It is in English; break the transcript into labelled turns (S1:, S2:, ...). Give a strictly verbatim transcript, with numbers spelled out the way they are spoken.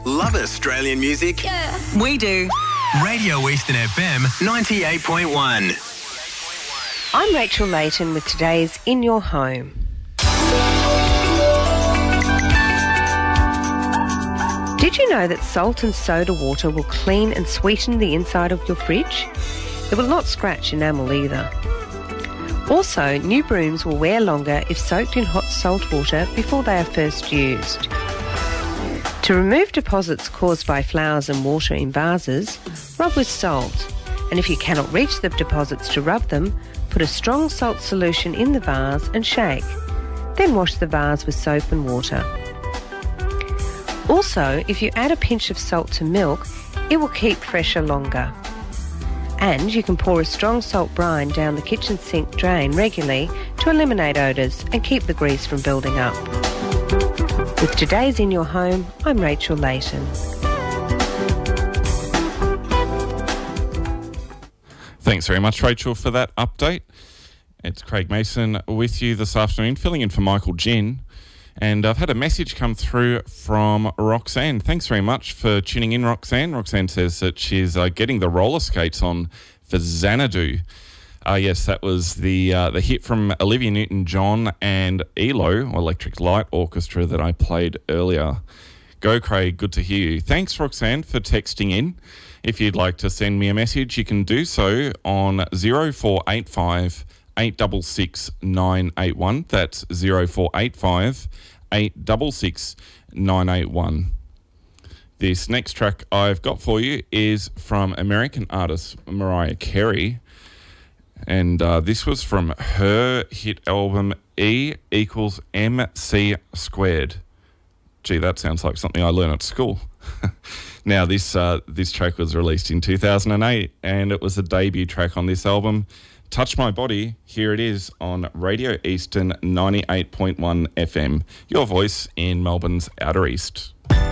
S1: Love Australian music?
S2: Yeah. We do.
S1: Radio Eastern F M ninety-eight point one.
S3: I'm Rachel Layton with today's In Your Home. Did you know that salt and soda water will clean and sweeten the inside of your fridge? It will not scratch enamel either. Also, new brooms will wear longer if soaked in hot salt water before they are first used. To remove deposits caused by flowers and water in vases, rub with salt. And if you cannot reach the deposits to rub them, put a strong salt solution in the vase and shake. Then wash the vase with soap and water. Also, if you add a pinch of salt to milk, it will keep fresher longer. And you can pour a strong salt brine down the kitchen sink drain regularly to eliminate odours and keep the grease from building up. With today's In Your Home, I'm Rachel Layton.
S4: Thanks very much, Rachel, for that update. It's Craig Mason with you this afternoon, filling in for Michael Ginn. And I've had a message come through from Roxanne. Thanks very much for tuning in, Roxanne. Roxanne says that she's uh, getting the roller skates on for Xanadu. Uh, yes, that was the uh, the hit from Olivia Newton-John and E L O, Electric Light Orchestra, that I played earlier. Go, Craig. Good to hear you. Thanks, Roxanne, for texting in. If you'd like to send me a message, you can do so on zero four eight five eight six six nine eight one. That's zero four eight five eight six six nine eight one. This next track I've got for you is from American artist Mariah Carey. And uh, this was from her hit album E equals M C squared. Gee, that sounds like something I learned at school. Now, this uh, this track was released in two thousand eight, and it was a debut track on this album. Touch My Body, here it is on Radio Eastern ninety-eight point one F M, your voice in Melbourne's Outer East.